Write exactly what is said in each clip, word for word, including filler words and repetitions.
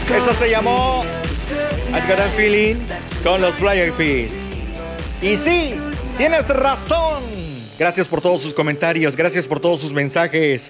Eso se llamó I've Got a Feeling con los Black Eyed Peas. Y sí, tienes razón. Gracias por todos sus comentarios, gracias por todos sus mensajes.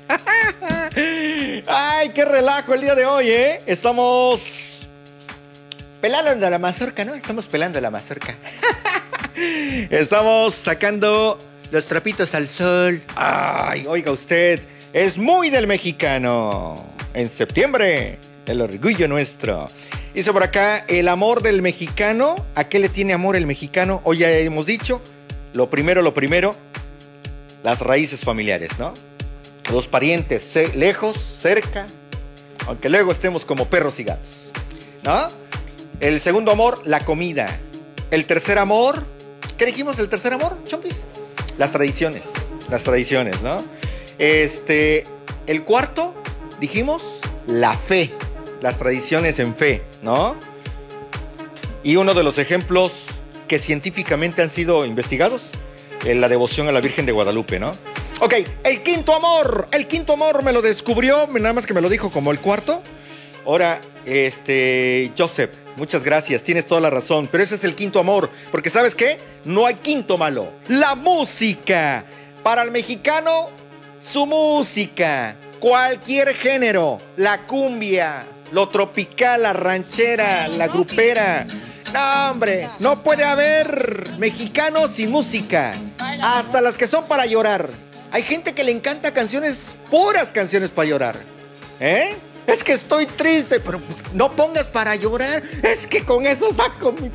Ay, qué relajo el día de hoy, ¿eh? Estamos pelando la mazorca, ¿no? Estamos pelando la mazorca. Estamos sacando los trapitos al sol. Ay, oiga usted, es muy del mexicano. En septiembre, el orgullo nuestro. Dice por acá, el amor del mexicano. ¿A qué le tiene amor el mexicano? Hoy ya hemos dicho, lo primero, lo primero, las raíces familiares, ¿no? Los parientes, ce- lejos, cerca, aunque luego estemos como perros y gatos, ¿no? El segundo amor, la comida. El tercer amor, ¿qué dijimos del tercer amor, Chompis? Las tradiciones, las tradiciones, ¿no? Este, el cuarto, dijimos, la fe, las tradiciones en fe, ¿no? Y uno de los ejemplos que científicamente han sido investigados, eh, la devoción a la Virgen de Guadalupe, ¿no? Ok, el quinto amor, el quinto amor me lo descubrió, nada más que me lo dijo como el cuarto. Ahora, este, Joseph, muchas gracias, tienes toda la razón, pero ese es el quinto amor, porque ¿sabes qué? No hay quinto malo, la música. Para el mexicano, su música, cualquier género, la cumbia, lo tropical, la ranchera, la grupera. No, hombre, no puede haber mexicano sin música, hasta las que son para llorar. Hay gente que le encanta canciones, puras canciones para llorar, ¿eh? Es que estoy triste, pero pues no pongas para llorar. Es que con eso saco mi...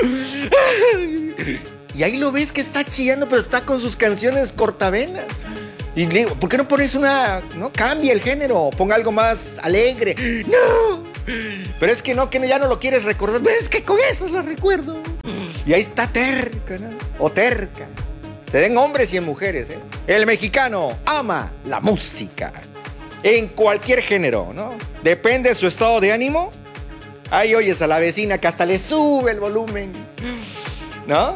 Y ahí lo ves que está chillando, pero está con sus canciones cortavenas. Y le digo, ¿por qué no pones una... No, cambia el género, ponga algo más alegre? ¡No! Pero es que no, que ya no lo quieres recordar. Es que con eso lo recuerdo. Y ahí está terca, ¿no? O terca. Se den hombres y en mujeres, ¿eh? El mexicano ama la música. En cualquier género, ¿no? Depende de su estado de ánimo. Ahí oyes a la vecina que hasta le sube el volumen, ¿no?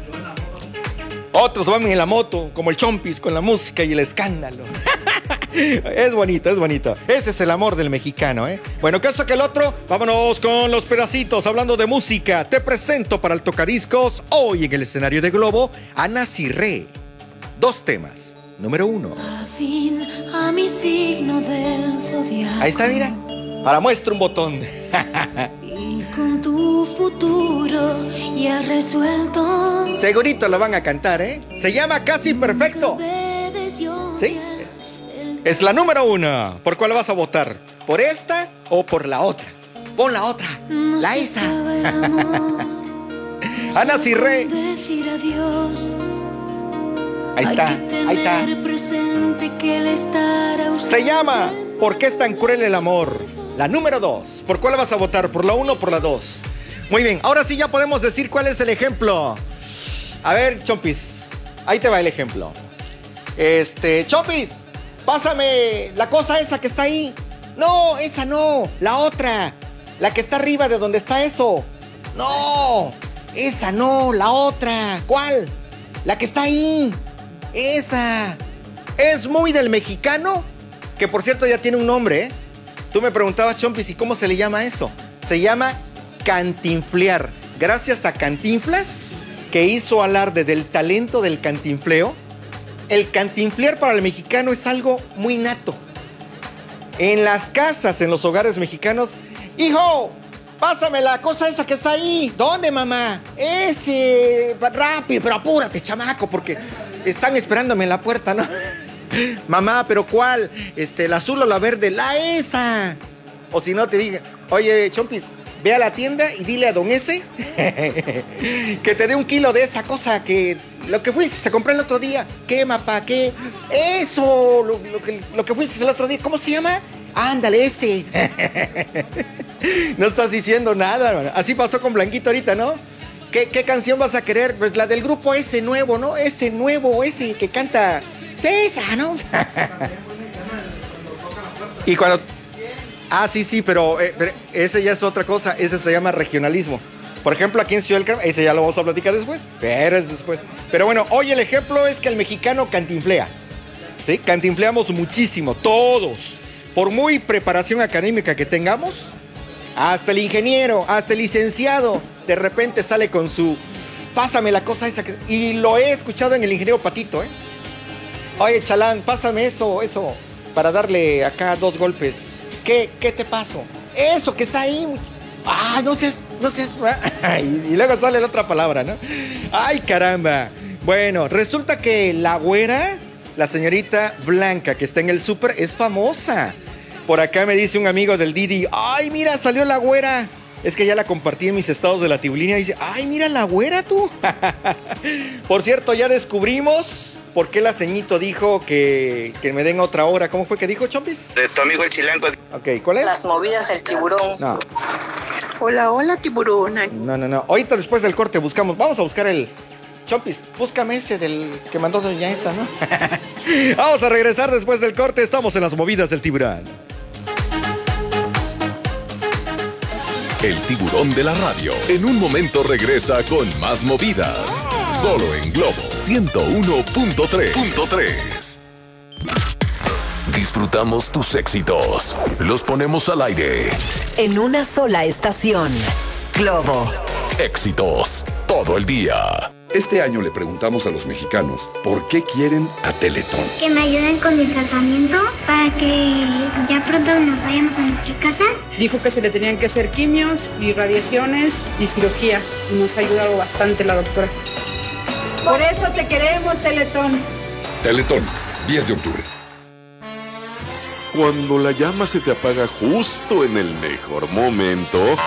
Otros van en la moto, como el Chompis, con la música y el escándalo. Es bonito, es bonito. Ese es el amor del mexicano, ¿eh? Bueno, que esto que el otro, vámonos con los pedacitos. Hablando de música, te presento para el tocadiscos, hoy en el escenario de Globo, Ana Cirré. Dos temas. Número uno. Afín a mi signo del zodiaco. Ahí está, mira. Para muestra un botón. Y con tu futuro ya resuelto. Segurito lo van a cantar, ¿eh? Se llama Casi Perfecto. ¿Sí? Es la número uno. ¿Por cuál vas a votar? ¿Por esta o por la otra? Pon la otra. No la se esa. acaba el amor. Ana Cirré. Solo con decir adiós. Ahí está, Hay que ahí está. tener presente que el estar ausente Se llama ¿Por qué es tan cruel el amor? La número dos. ¿Por cuál vas a votar? ¿Por la uno o por la dos? Muy bien, ahora sí ya podemos decir cuál es el ejemplo. A ver, Chompis, ahí te va el ejemplo. Este, Chompis, pásame la cosa esa que está ahí. No, esa no, la otra. La que está arriba de donde está eso. No, esa no, la otra. ¿Cuál? La que está ahí. Esa. Es muy del mexicano, que por cierto ya tiene un nombre, ¿eh? Tú me preguntabas, Chompis, ¿y cómo se le llama eso? Se llama cantinflear. Gracias a Cantinflas, que hizo alarde del talento del cantinfleo, el cantinflear para el mexicano es algo muy nato. En las casas, en los hogares mexicanos, hijo, pásame la cosa esa que está ahí. ¿Dónde, mamá? Ese, rápido, pero apúrate, chamaco, porque están esperándome en la puerta, ¿no? Mamá, ¿pero cuál? Este, ¿la azul o la verde? La esa. O si no te diga, oye, Chompis, ve a la tienda y dile a don ese que te dé un kilo de esa cosa que... Lo que fuiste a comprar el otro día. ¿Qué, mapa? ¿Qué? Eso, lo, lo, que, lo que fuiste el otro día. ¿Cómo se llama? Ándale, ese. No estás diciendo nada, hermano. Así pasó con Blanquito ahorita, ¿no? ¿Qué, ¿Qué canción vas a querer? Pues la del grupo ese nuevo, ¿no? Ese nuevo, ese que canta... Esa, ¿no? Y cuando... Ah, sí, sí, pero, eh, pero ese ya es otra cosa. Ese se llama regionalismo. Por ejemplo, aquí en Ciudad del Carmen, ese ya lo vamos a platicar después, pero es después. Pero bueno, hoy el ejemplo es que el mexicano cantinflea. ¿Sí? Cantinfleamos muchísimo, todos. Por muy preparación académica que tengamos, hasta el ingeniero, hasta el licenciado, de repente sale con su, pásame la cosa esa, que... y lo he escuchado en el ingeniero Patito, ¿eh? Oye, chalán, pásame eso, eso, para darle acá dos golpes. ¿Qué, qué te paso? Eso que está ahí. Ah, no sé, no sé. Y luego sale la otra palabra, ¿no? Ay, caramba. Bueno, resulta que la güera, la señorita Blanca, que está en el súper, es famosa. Por acá me dice un amigo del Didi, ay, mira, salió la güera. Es que ya la compartí en mis estados de la Tibulina y dice, ay, mira la güera tú. Por cierto, ya descubrimos por qué la ceñito dijo que, que me den otra hora. ¿Cómo fue que dijo, Chompis? De tu amigo el chilango. Ok, ¿cuál es? Las movidas del tiburón. No. Hola, hola, tiburona. No, no, no. Ahorita después del corte buscamos, vamos a buscar el... Chompis, búscame ese del que mandó doña esa, ¿no? Vamos a regresar después del corte. Estamos en las movidas del tiburón. El tiburón de la radio. En un momento regresa con más movidas. Solo en Globo ciento uno punto tres. Disfrutamos tus éxitos. Los ponemos al aire. En una sola estación. Globo. Éxitos todo el día. Este año le preguntamos a los mexicanos por qué quieren a Teletón. Que me ayuden con mi tratamiento para que ya pronto nos vayamos a nuestra casa. Dijo que se le tenían que hacer quimios y radiaciones y cirugía. Y nos ha ayudado bastante la doctora. Por eso te queremos, Teletón. Teletón, diez de octubre. Cuando la llama se te apaga justo en el mejor momento...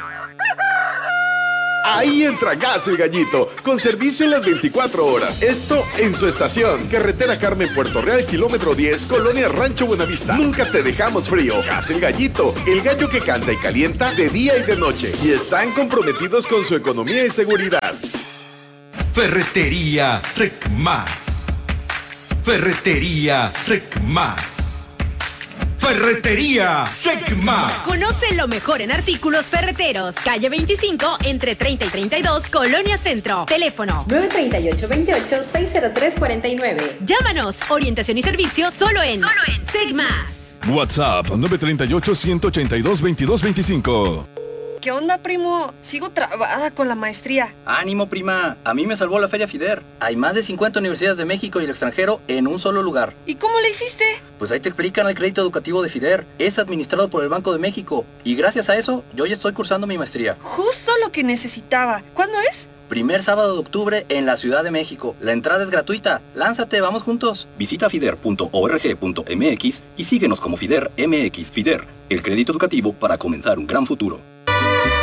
Ahí entra Gas El Gallito, con servicio en las veinticuatro horas. Esto en su estación. Carretera Carmen, Puerto Real, kilómetro diez, Colonia Rancho Buenavista. Nunca te dejamos frío. Gas El Gallito, el gallo que canta y calienta de día y de noche. Y están comprometidos con su economía y seguridad. Ferretería Secmas. Ferretería Secmas. Ferretería Secmas. Conoce lo mejor en artículos ferreteros. Calle veinticinco, entre treinta y treinta y dos, Colonia Centro. Teléfono nueve tres ocho, veintiocho, seis cero tres, cuarenta y nueve. Llámanos. Orientación y servicio solo en, solo en Secmas. WhatsApp nueve tres ocho, uno ocho dos, veintidós veinticinco. ¿Qué onda, primo? Sigo trabada con la maestría. Ánimo, prima. A mí me salvó la Feria FIDER. Hay más de cincuenta universidades de México y el extranjero en un solo lugar. ¿Y cómo le hiciste? Pues ahí te explican el crédito educativo de FIDER. Es administrado por el Banco de México. Y gracias a eso, yo ya estoy cursando mi maestría. Justo lo que necesitaba. ¿Cuándo es? Primer sábado de octubre en la Ciudad de México. La entrada es gratuita. Lánzate, vamos juntos. Visita fider punto org punto m x y síguenos como FIDER M X. FIDER, el crédito educativo para comenzar un gran futuro.